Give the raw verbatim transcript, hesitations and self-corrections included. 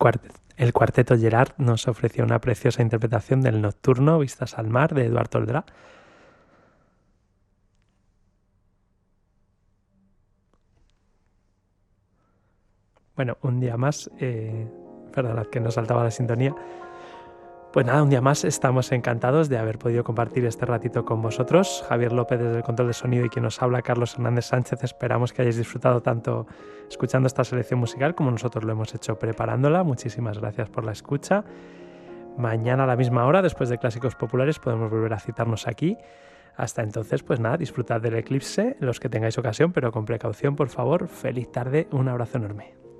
cuartet, el cuarteto Gerard nos ofreció una preciosa interpretación del Nocturno Vistas al Mar de Eduard Toldrá. Bueno, un día más, eh, perdonad que nos saltaba la sintonía. Pues nada, un día más estamos encantados de haber podido compartir este ratito con vosotros. Javier López desde el control de sonido y quien nos habla, Carlos Hernández Sánchez. Esperamos que hayáis disfrutado tanto escuchando esta selección musical como nosotros lo hemos hecho preparándola. Muchísimas gracias por la escucha. Mañana a la misma hora, después de Clásicos Populares, podemos volver a citarnos aquí. Hasta entonces, pues nada, disfrutad del eclipse, los que tengáis ocasión, pero con precaución, por favor. Feliz tarde, un abrazo enorme.